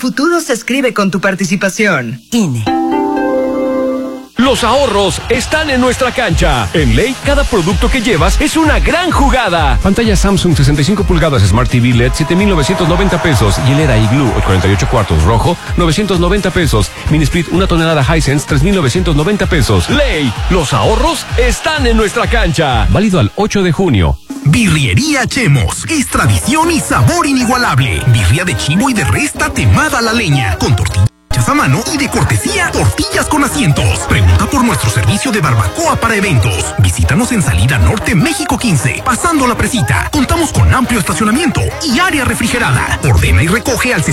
futuro se escribe con tu participación. INE. Los ahorros están en nuestra cancha. En Ley, cada producto que llevas es una gran jugada. Pantalla Samsung 65 pulgadas Smart TV LED, 7,990 pesos. Hielera Igloo 48 cuartos rojo, 990 pesos. Mini Split 1 tonelada Hisense, 3,990 pesos. Ley, los ahorros están en nuestra cancha. Válido al 8 de junio. Birriería Chemos. Es tradición y sabor inigualable. Birria de chivo y de res tatemada a la leña. Con tortillas a mano y de cortesía, tortillas con asientos. Pregunta por nuestro servicio de barbacoa para eventos. Visítanos en Salida Norte, México 15, pasando la Presita. Contamos con amplio estacionamiento y área refrigerada. Ordena y recoge al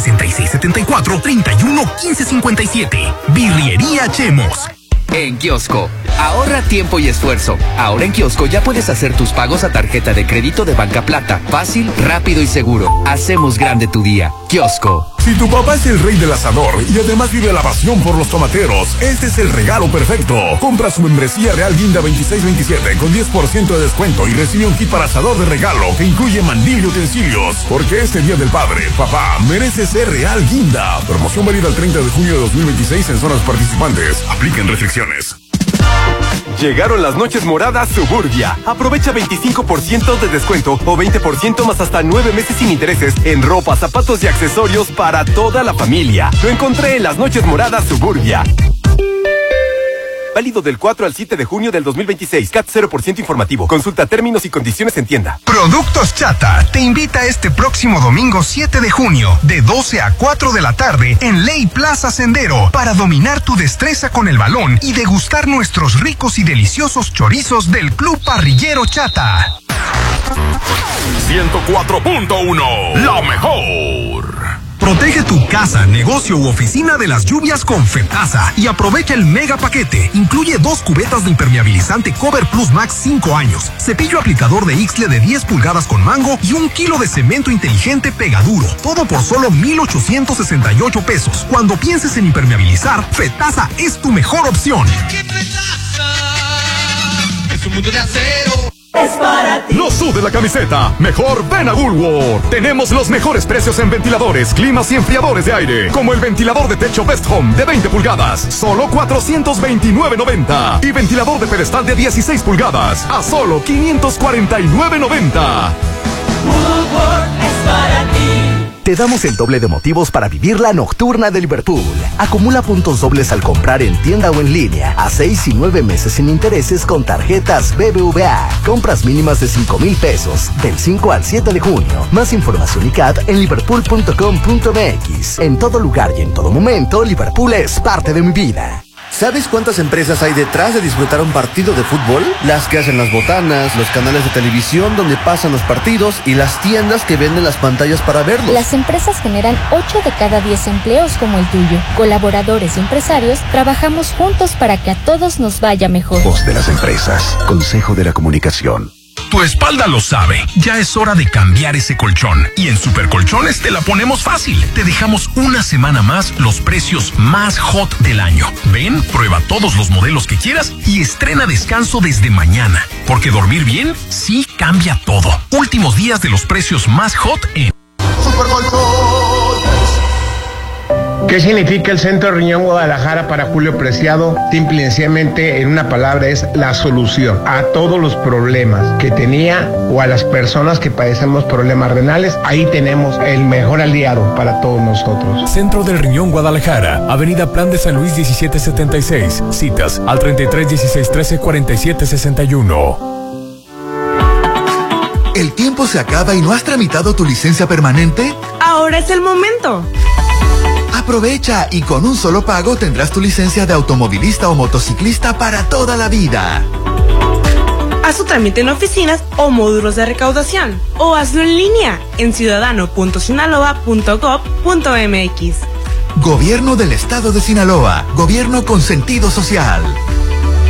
6674-311557. Birriería Chemos. En Kiosco, ahorra tiempo y esfuerzo. Ahora en Kiosco ya puedes hacer tus pagos a tarjeta de crédito de Banca Plata. Fácil, rápido y seguro. Hacemos grande tu día. Kiosco. Si tu papá es el rey del asador y además vive la pasión por los tomateros, este es el regalo perfecto. Compra su membresía Real Guinda 2627 con 10% de descuento y recibe un kit para asador de regalo que incluye mandil y utensilios. Porque este Día del Padre, papá, merece ser Real Guinda. Promoción válida el 30 de junio de 2026 en zonas participantes. Apliquen restricciones. Llegaron las noches moradas Suburbia. Aprovecha 25% de descuento o 20% más hasta 9 meses sin intereses en ropa, zapatos y accesorios para toda la familia. Lo encontré en las noches moradas Suburbia. Válido del 4 al 7 de junio del 2026. CAT 0% informativo. Consulta términos y condiciones en tienda. Productos Chata te invita este próximo domingo 7 de junio de 12 a 4 de la tarde en Ley Plaza Sendero para dominar tu destreza con el balón y degustar nuestros ricos y deliciosos chorizos del Club Parrillero Chata. 104.1 La mejor. Protege tu casa, negocio u oficina de las lluvias con FETASA y aprovecha el mega paquete. Incluye 2 cubetas de impermeabilizante Cover Plus Max 5 años, cepillo aplicador de Ixtle de 10 pulgadas con mango y 1 kilo de cemento inteligente Pegaduro. Todo por solo 1,868 pesos. Cuando pienses en impermeabilizar, FETASA es tu mejor opción. Es un mundo de acero. Es para ti. No sude la camiseta. Mejor ven a Woolworth. Tenemos los mejores precios en ventiladores, climas y enfriadores de aire. Como el ventilador de techo Best Home de 20 pulgadas. Solo $429.90. Y ventilador de pedestal de 16 pulgadas. A solo $549.90. Woolworth es para ti. Te damos el doble de motivos para vivir la nocturna de Liverpool. Acumula puntos dobles al comprar en tienda o en línea. A 6 y 9 meses sin intereses con tarjetas BBVA. Compras mínimas de 5,000 pesos. Del 5 al 7 de junio. Más información y CAT en liverpool.com.mx. En todo lugar y en todo momento, Liverpool es parte de mi vida. ¿Sabes cuántas empresas hay detrás de disfrutar un partido de fútbol? Las que hacen las botanas, los canales de televisión donde pasan los partidos y las tiendas que venden las pantallas para verlos. Las empresas generan 8 de cada 10 empleos como el tuyo. Colaboradores y empresarios trabajamos juntos para que a todos nos vaya mejor. Voz de las empresas. Consejo de la Comunicación. Tu espalda lo sabe. Ya es hora de cambiar ese colchón. Y en Supercolchones te la ponemos fácil. Te dejamos una semana más los precios más hot del año. Ven, prueba todos los modelos que quieras y estrena descanso desde mañana. Porque dormir bien sí cambia todo. Últimos días de los precios más hot en Supercolchones. ¿Qué significa el Centro de Riñón Guadalajara para Julio Preciado? Simple y sencillamente, en una palabra, es la solución a todos los problemas que tenía o a las personas que padecemos problemas renales. Ahí tenemos el mejor aliado para todos nosotros. Centro del Riñón Guadalajara, Avenida Plan de San Luis 1776. Citas al 33 16 13 47 61. ¿El tiempo se acaba y no has tramitado tu licencia permanente? Ahora es el momento. Aprovecha y con un solo pago tendrás tu licencia de automovilista o motociclista para toda la vida. Haz tu trámite en oficinas o módulos de recaudación o hazlo en línea en ciudadano.sinaloa.gov.mx. Gobierno del Estado de Sinaloa. Gobierno con sentido social.